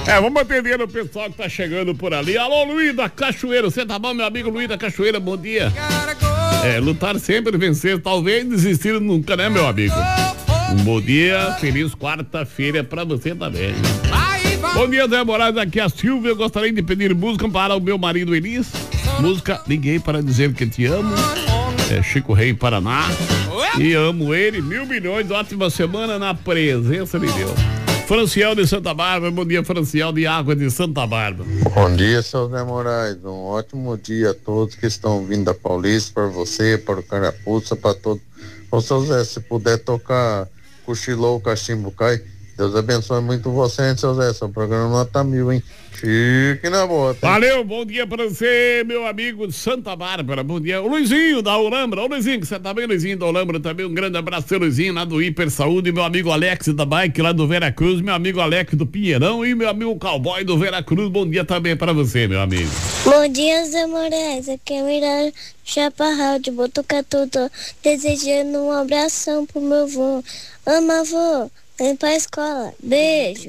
Vamos atender o pessoal que tá chegando por ali. Alô, Luiz da Cachoeira, você tá bom, meu amigo Luiz da Cachoeira, bom dia. Lutar sempre, vencer, talvez desistir nunca, né, meu amigo? Um bom dia, feliz quarta-feira pra você também. Bom dia, Zé Moraes, aqui é a Silvia, eu gostaria de pedir música para o meu marido Elis. Música Liguei para Dizer Que Te Amo. Chico Rei, Paraná. E amo ele, 1.000 milhões, ótima semana na presença de Deus. Franciel de Santa Bárbara, bom dia, Franciel de Água de Santa Bárbara. Bom dia, seu Zé Moraes, um ótimo dia a todos que estão vindo da Paulista, para você, para o Carapuça, para todos. Ô, seu Zé, se puder tocar Cochilou, Cachimbo Cai, Deus abençoe muito você, hein, seu Zé, seu programa nota 1000, hein? Fique na bota. Valeu, bom dia pra você, meu amigo de Santa Bárbara, bom dia. O Luizinho da Olambra, ô Luizinho, que você tá bem, Luizinho da Olambra também, um grande abraço, seu Luizinho, lá do Hiper Saúde, meu amigo Alex da Bike, lá do Veracruz, meu amigo Alex do Pinheirão e meu amigo Cowboy do Veracruz, bom dia também pra você, meu amigo. Bom dia, Zé Moraes, aqui é Miranda Chaparral de Botucatu, tô desejando um abração pro meu avô. Ama, avô, vem pra escola, beijo.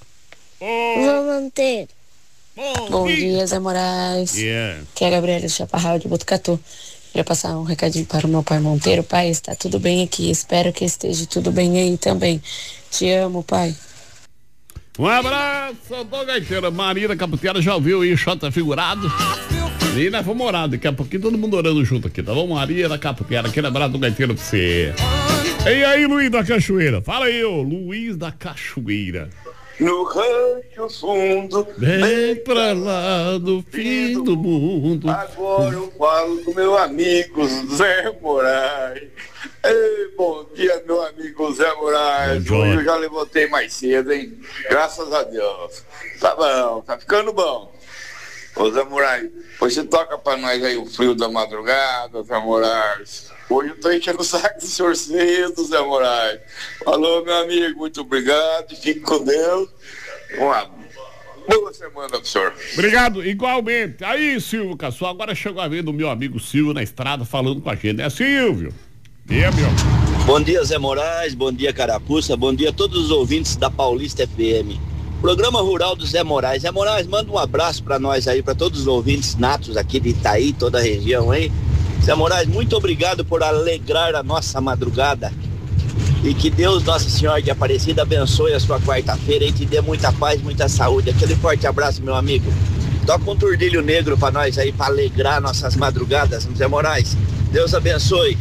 Vou manter. Bom dia, Zé Moraes. Que é a Gabriela Chaparral de Botucatu. Queria passar um recadinho para o meu pai Monteiro. Pai, está tudo bem aqui. Espero que esteja tudo bem aí também. Te amo, pai. Um abraço, Dom Gaiteiro. Maria da Caputera já ouviu aí, Xota Figurado. E nós vamos orar, daqui a pouquinho todo mundo orando junto aqui, tá bom? Maria da Caputera, aquele abraço do Gaiteiro pra você. E aí, Luiz da Cachoeira? Fala aí, ô, Luiz da Cachoeira. No rancho fundo, bem pra lá do fim do mundo. Agora eu falo com meu amigo Zé Moraes. Ei, bom dia, meu amigo Zé Moraes. Hoje eu já levantei mais cedo, hein? Graças a Deus. Tá bom, tá ficando bom. Ô Zé Moraes, você toca pra nós aí o frio da madrugada, Zé Moraes. Hoje eu tô enchendo o saco do senhor cedo, Zé Moraes. Falou, meu amigo, muito obrigado, fique com Deus. Uma boa semana pro senhor. Obrigado, igualmente. Aí, Silvio Cassol, agora chegou a vez do meu amigo Silvio na estrada falando com a gente, né, Silvio? Meu. Bom dia, Zé Moraes, bom dia, Carapuça, bom dia a todos os ouvintes da Paulista FM. Programa Rural do Zé Moraes. Zé Moraes, manda um abraço pra nós aí, pra todos os ouvintes natos aqui de Itaí, toda a região, hein? Zé Moraes, muito obrigado por alegrar a nossa madrugada e que Deus, Nossa Senhora de Aparecida, abençoe a sua quarta-feira e te dê muita paz, muita saúde. Aquele forte abraço, meu amigo. Toca um turdilho negro pra nós aí, pra alegrar nossas madrugadas, Zé Moraes. Deus abençoe.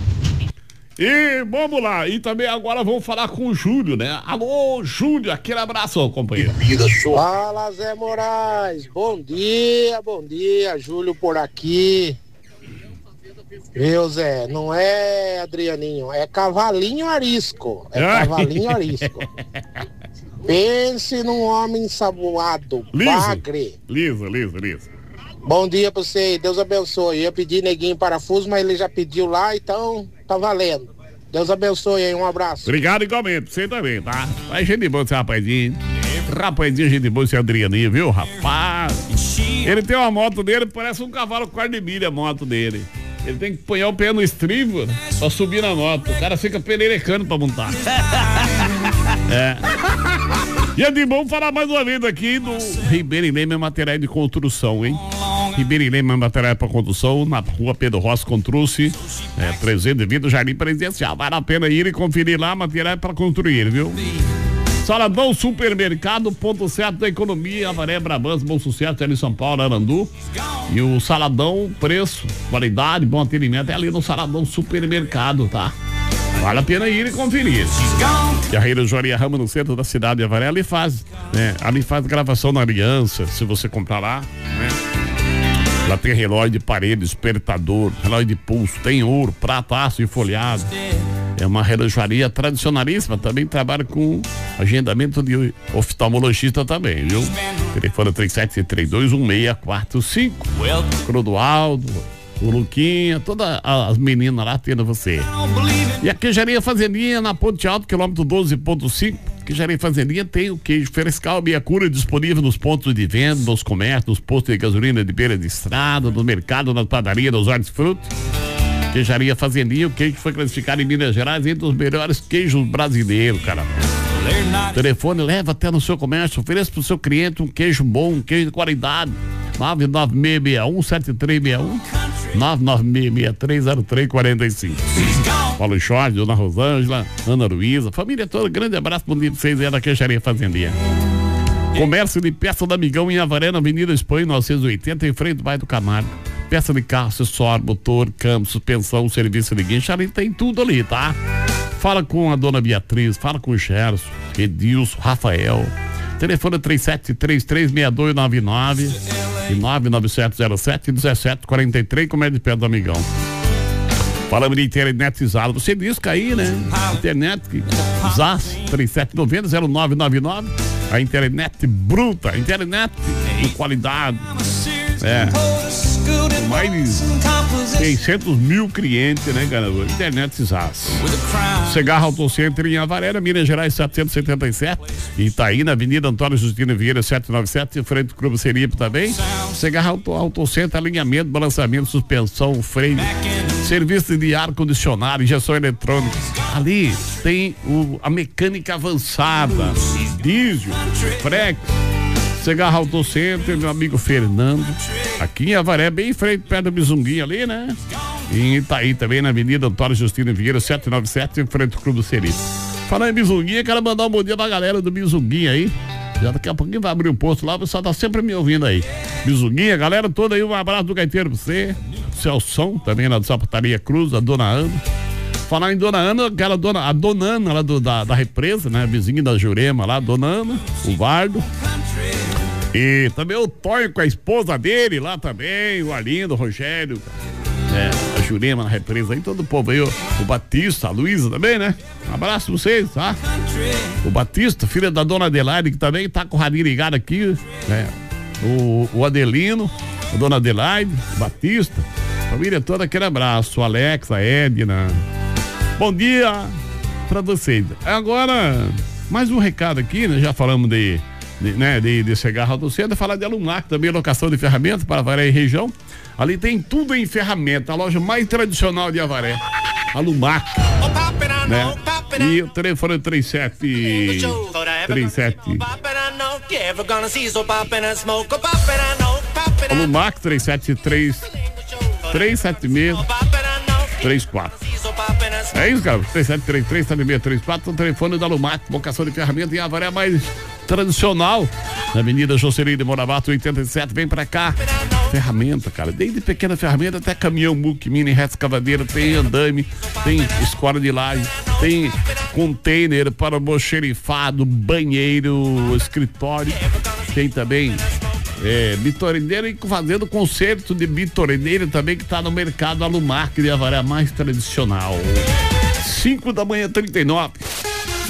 E vamos lá, e também agora vamos falar com o Júlio, né? Alô, Júlio, aquele abraço, companheiro. Fala, Zé Moraes, bom dia, Júlio por aqui. Meu Zé, não é Adrianinho, é Cavalinho Arisco. Cavalinho Arisco. Pense num homem ensaboado, bagre. Liso. Bom dia pra você, Deus abençoe. Eu ia pedir neguinho parafuso, mas ele já pediu lá, então tá valendo. Deus abençoe aí, um abraço. Obrigado igualmente, você também, tá? Vai gente boa esse rapazinho. Rapazinho, gente boa esse Adrianinho, viu, rapaz? Ele tem uma moto dele, parece um cavalo com carne de milha a moto dele. Ele tem que pôr o pé no estribo, né, pra subir na moto. O cara fica pererecando pra montar. E é de bom falar mais uma vez aqui do Ribeiro e Leme Material de Construção, hein? Ribeiro e Leme Material para Construção, na rua Pedro Rossi, com Truce, 320 Jardim Presidencial. Vale a pena ir e conferir lá, material para construir, viu? Saladão Supermercado, ponto certo da economia, Avaré, Brabants, Bom Sucesso, ali em São Paulo, Arandu. E o Saladão, preço, qualidade, bom atendimento, é ali no Saladão Supermercado, tá? Vale a pena ir e conferir. E a Relojoaria Rama no centro da cidade de Avaré, ali faz gravação na aliança, se você comprar lá, né? Lá tem relógio de parede, despertador, relógio de pulso, tem ouro, prata, aço e folhado. É uma relojoaria tradicionalíssima, também trabalha com agendamento de oftalmologista também, viu? Telefone 3732-1645. Clodoaldo, o Luquinha, todas as meninas lá tendo você. E a Queijaria Fazendinha na Ponte Alto, quilômetro 12.5. Queijaria Fazendinha tem o queijo frescal Biacura disponível nos pontos de venda, nos comércios, nos postos de gasolina de beira de estrada, no mercado, na padaria, nos hortifrutos. Queijaria Fazendinha, o queijo foi classificado em Minas Gerais entre os melhores queijos brasileiros, cara. Telefone, leva até no seu comércio, ofereça pro seu cliente um queijo bom, um queijo de qualidade. 99661-7361, 996630345. Paulo Jorge, Dona Rosângela, Ana Luísa, família toda, grande abraço pro dia de vocês aí da Queixaria Fazendia. Comércio de peça do Amigão em Avaré, na Avenida Espanha, 980, em frente do bairro do Camargo. Peça de carro, acessório, motor, câmbio, suspensão, serviço de guincho, ali tem tudo ali, tá? Fala com a dona Beatriz, fala com o Gerson, Edilson, Rafael. Telefone 37336299 e 997071743, como é de perto do Amigão. Falamos de internet Zalo, você diz que aí, né? Internet ZAS 3790-0999. A internet bruta, a internet de qualidade. Mais de 600 mil clientes, né, cara? Internet ZAS. Segarra Auto Center em Avaré, Minas Gerais 777. Itaí, na Avenida Antônio Justino Vieira 797, em frente ao Clube Seripe também. Segarra Auto Center, alinhamento, balançamento, suspensão, freio, serviço de ar-condicionado, injeção eletrônica. Ali tem a mecânica avançada, diesel, frex. Segarra Auto Center, meu amigo Fernando, aqui em Avaré, bem em frente, perto do Bizunguinha ali, né? E em Itaí também, na Avenida Antônio Justino Vieira 797, em frente ao Clube Seripe. Falando em Bizunguinha, quero mandar um bom dia pra galera do Bizunguinha aí. Já daqui a pouquinho vai abrir um posto lá, o pessoal tá sempre me ouvindo aí. Bizunguinha, galera toda aí, um abraço do Gaiteiro pra você. Celson, também lá do Sapataria Cruz, a Dona Ana. Falar em Dona Ana, aquela a Dona Ana lá da represa, né? Vizinha da Jurema lá, Dona Ana, o Vardo. E também o Tonho com a esposa dele lá também, o Arlindo, o Rogério, a Jurema na represa aí, todo o povo aí, o Batista, a Luísa também, né? Um abraço pra vocês, tá? O Batista, filha da Dona Adelaide, que também tá com o radinho ligado aqui, né? O Adelino, a Dona Adelaide, o Batista, família toda, aquele abraço, o Alex, a Edna. Bom dia pra vocês. Agora, mais um recado aqui, né? Já falamos de Segarra Auto Center, falar de Alumac também, locação de ferramentas para Avaré e região. Ali tem tudo em ferramenta, a loja mais tradicional de Avaré, Alumac, né? E o telefone é 37 Alumac 373-376-34. É isso, cara, 3733-7634, o telefone da Alumac, locação de ferramenta em Avaré mais tradicional, na Avenida Jocelyn de Moravato 87, vem pra cá. Ferramenta, cara, desde pequena ferramenta até caminhão, muque, mini, reto, escavadeira, tem andame, tem escola de laje, tem container para almoxerifado, banheiro, escritório, tem também bitorendeira e fazendo conserto de bitorendeira também, que tá no mercado Alumac de Avaré mais tradicional. 5 da manhã, 39.